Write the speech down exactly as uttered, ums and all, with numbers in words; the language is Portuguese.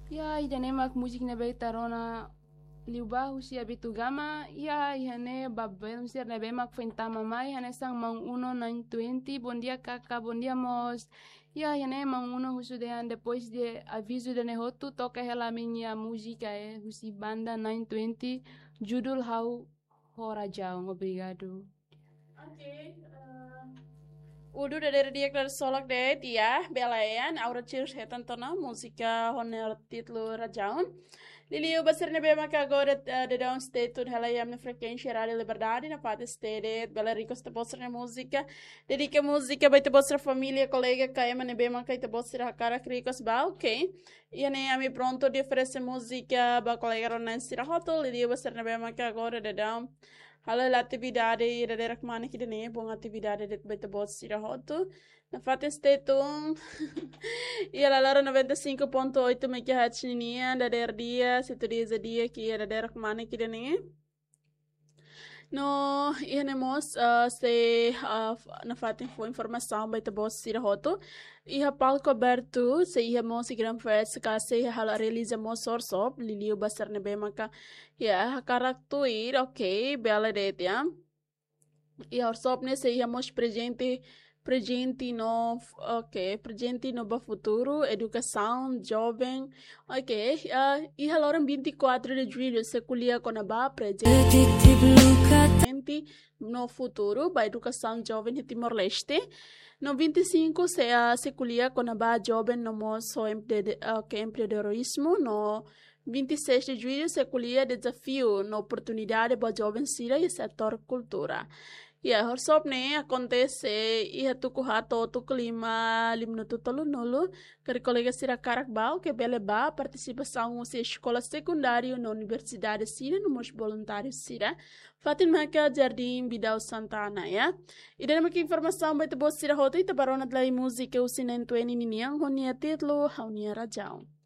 Ya idane mak musik na be tarona liuba husi abitu gama ya ihane babel musir na be mak fentama mai hane sang mang uno nine twenty bom dia kaka bom dia mos ya ihane mang uno husu de depois de aviso de nehotu toca ela minha música é husi banda nine twenty judul hau horajão obrigado. Okay. Udu dari dia kelar solak deh dia belayan aura cheers hetan tona música honer título Rajaun. Lili o basir ne bema que agora de down state tudo ela ia na frequência rádio liberdade na parte state bela rico sta postra na música dedica música vai te postra família colega caema ne bema que te postra a cara ricos ba ok e ne ami pronto de oferecer música ba colega ronan sira hotel lili o basir ne bema que agora de down Halo atividade da derek mana que nem bom atividade de beta bot sira hoto na fata stetung e ela lá noventa e cinco ponto oito megahertz ninia da der dia situ dia dia que era derek mana que nem no ihanemos uh, se uh, na fata foi informação beta bot sira hoto e a palco aberto se ihamos gram fest ka se hala realizamos workshop liliu basar ne bema ka ya karaktuir ok bela detia e workshop ne se ihamos presente presente no ok presente no ba futuro educação jovem ok uh, e haloram vinte e quatro de julho se culia com a ba presente no futuro ba educação jovem de Timor-Leste. No vinte e cinco se a se culia com a ba jovem no moço okay, empreendedorismo. No vinte e seis de julho se culia desafio na oportunidade para jovens sira e setor cultura. E a workshop ne acontece e a tuku hato tu clima limno tutolo nolo que colega sira carakbal que bele ba participação se escola secundária na universidade sira no mos voluntário sira Fatima ka Jardim Bidau Santana ya e dena que informação vai te bo sira hoto e te barona de música o sinen tueni niniang honia titlo haunia rajão